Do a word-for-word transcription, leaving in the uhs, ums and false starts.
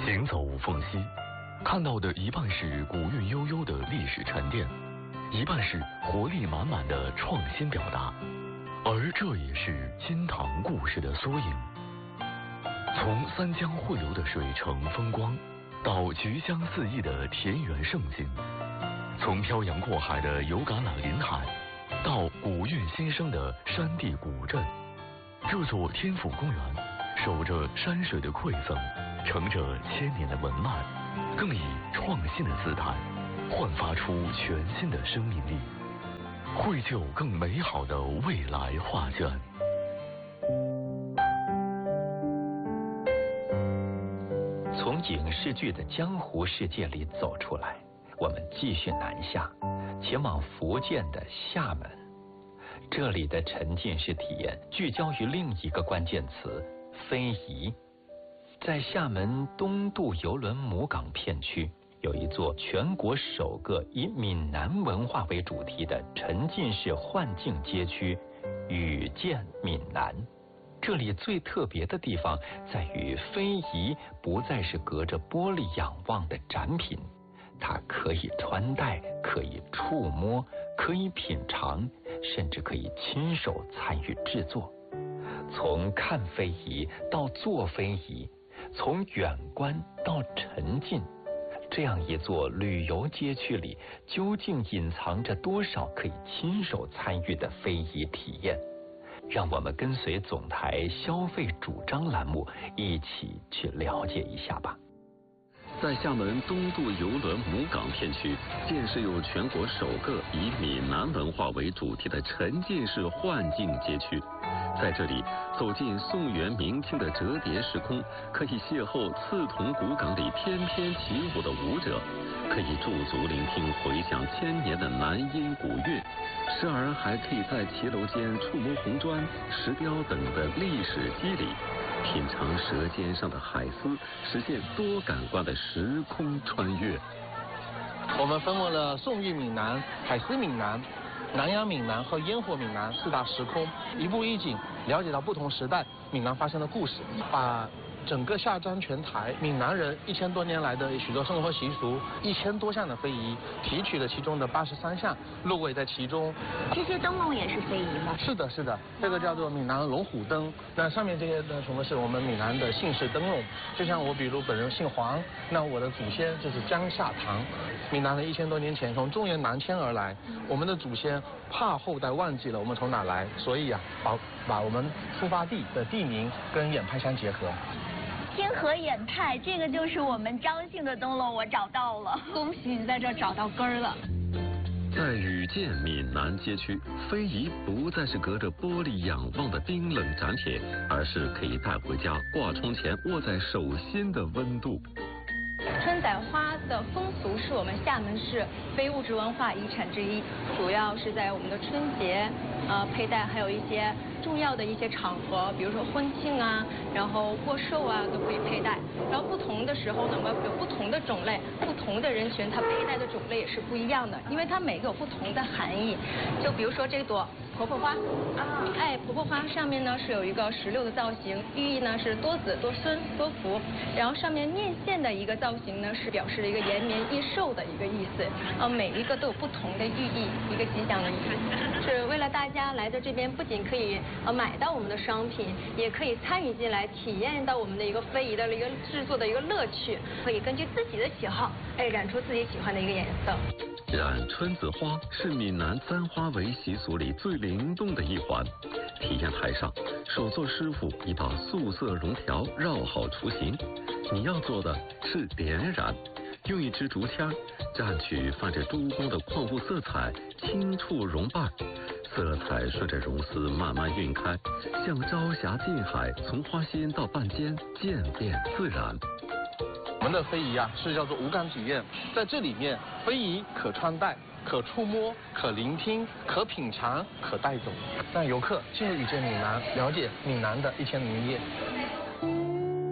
行走凤溪，看到的一半是古韵悠悠的历史沉淀，一半是活力满满的创新表达，而这也是金堂故事的缩影。从三江汇流的水城风光，到菊香四溢的田园胜景，从漂洋过海的油橄榄林海，到古韵新生的山地古镇，这座天府公园守着山水的馈赠，承着千年的文脉，更以创新的姿态焕发出全新的生命力，绘就更美好的未来画卷。 从影视剧的江湖世界里走出来，我们继续南下，前往福建的厦门。这里的沉浸式体验聚焦于另一个关键词：非遗。在厦门东渡邮轮母港片区，有一座全国首个以闽南文化为主题的沉浸式幻境街区——遇见闽南。这里最特别的地方在于，非遗不再是隔着玻璃仰望的展品，它可以穿戴，可以触摸，可以品尝，甚至可以亲手参与制作。从看非遗到做非遗，从远观到沉浸，这样一座旅游街区里，究竟隐藏着多少可以亲手参与的非遗体验？让我们跟随总台消费主张栏目一起去了解一下吧。 在厦门东渡邮轮母港片区，建设有全国首个以闽南文化为主题的沉浸式幻境街区。在这里，走进宋元明清的折叠时空，可以邂逅刺桐古港里翩翩起舞的舞者，可以驻足聆听回响千年的南音古乐，时而还可以在骑楼间触摸红砖、石雕等的历史肌理，品尝舌尖上的海丝，实现多感官的时空穿越。 我们分为了宋韵闽南、海丝闽南、南洋闽南和烟火闽南四大时空，一步一景了解到不同时代闽南发生的故事，把整个下漳全台闽南人一千多年来的许多生活习俗，一千多项的非遗，提取了其中的八十三项，入围在其中。 这些灯笼也是非遗吗？ 是的，是的，这个叫做闽南龙虎灯。那上面这些呢，什么是我们闽南的姓氏灯笼？就像我，比如本人姓黄，那我的祖先就是江夏唐。闽南人一千多年前从中原南迁而来，我们的祖先怕后代忘记了我们从哪来，所以啊，把把我们出发地的地名跟演派相结合。 天河演派，这个就是我们张姓的灯笼，我找到了，恭喜你在这找到根儿了。 在遇见闽南街区，非遗不再是隔着玻璃仰望的冰冷展品，而是可以带回家挂窗前握在手心的温度。 春仔花的风俗是我们厦门市非物质文化遗产之一，主要是在我们的春节呃佩戴，还有一些重要的一些场合，比如说婚庆啊，然后过寿啊都可以佩戴。然后不同的时候呢，有不同的种类，不同的人群它佩戴的种类也是不一样的，因为它每个有不同的含义。就比如说这朵婆婆花啊，哎，婆婆花上面呢是有一个石榴的造型，寓意呢是多子多孙多福。然后上面面线的一个造型呢是表示了一个延绵益寿的一个意思。呃，每一个都有不同的寓意，一个吉祥的意思，是为了大家来到这边不仅可以呃买到我们的商品，也可以参与进来，体验到我们的一个非遗的一个制作的一个乐趣，可以根据自己的喜好，哎，染出自己喜欢的一个颜色。 染春子花是闽南簪花围习俗里最灵动的一环。体验台上，手作师傅已把素色绒条绕好雏形，你要做的是点染，用一支竹签蘸取泛着珠光的矿物色彩，轻触绒瓣，色彩顺着绒丝慢慢晕开，像朝霞近海，从花心到瓣尖，渐变自然。 我们的非遗啊，是叫做五感体验，在这里面，非遗可穿戴、可触摸、可聆听、可品尝、可带走，让游客进入遇见闽南，了解闽南的一千零一夜。